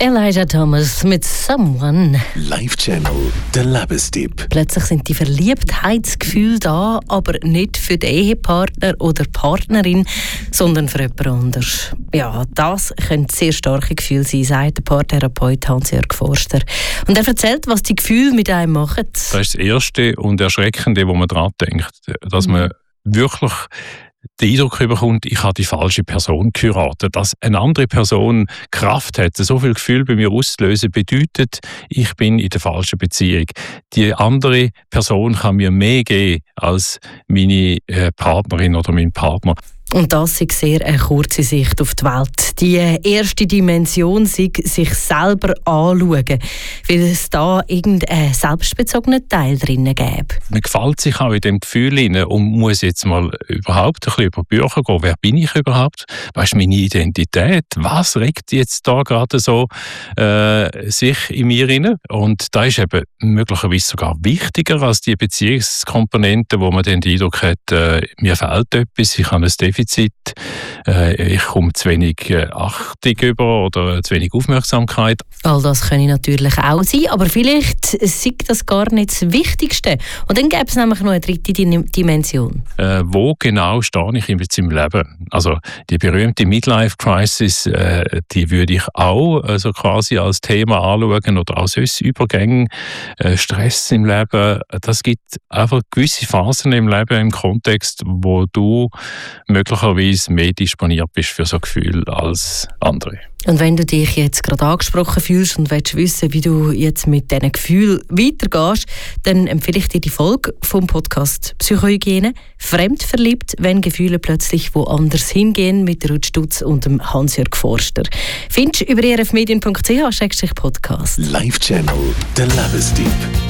Elijah Thomas mit Someone. Live-Channel, der Lebenstipp. Plötzlich sind die Verliebtheitsgefühle da, aber nicht für den Ehepartner oder Partnerin, sondern für jemand anderes. Ja, das können sehr starke Gefühle sein, sagt der Paartherapeut Hans-Jörg Forster. Und er erzählt, was die Gefühle mit einem machen. Das ist das Erste und Erschreckende, wo man daran denkt, dass man wirklich den Eindruck bekommt, ich habe die falsche Person geheiratet. Dass eine andere Person Kraft hat, so viel Gefühl bei mir auszulösen, bedeutet, ich bin in der falschen Beziehung. Die andere Person kann mir mehr geben als meine Partnerin oder mein Partner. Und das ist sehr eine kurze Sicht auf die Welt. Die erste Dimension sei sich selber anschauen, weil es da irgendeinen selbstbezogenen Teil drin gäbe. Man gefällt sich auch in dem Gefühl hinein und muss jetzt mal überhaupt ein bisschen über Bücher gehen. Wer bin ich überhaupt? Was ist meine Identität? Was regt jetzt da gerade so sich in mir hinein? Und da ist eben möglicherweise sogar wichtiger als die Beziehungskomponente, wo man dann den Eindruck hat, mir fehlt etwas, ich habe ein Defizit, ich komme zu wenig Achtung über oder zu wenig Aufmerksamkeit. All das kann natürlich auch sein, aber vielleicht sei das gar nicht das Wichtigste. Und dann gäbe es nämlich noch eine dritte Dimension. Wo genau stehe ich jetzt im Leben? Also die berühmte Midlife-Crisis, die würde ich auch also quasi als Thema anschauen oder auch sonst Übergänge, Stress im Leben. Das gibt einfach gewisse Phasen im Leben im Kontext, wo du möglicherweise mehr disponiert bist für so Gefühle als andere. Und wenn du dich jetzt gerade angesprochen fühlst und willst wissen, wie du jetzt mit diesen Gefühlen weitergehst, dann empfehle ich dir die Folge vom Podcast «Psychohygiene» «Fremdverliebt, wenn Gefühle plötzlich woanders hingehen» mit Ruth Stutz und dem Hans-Jörg Forster. Findest du über rfmedien.ch/podcast. Live-Channel, der Lebenstipp.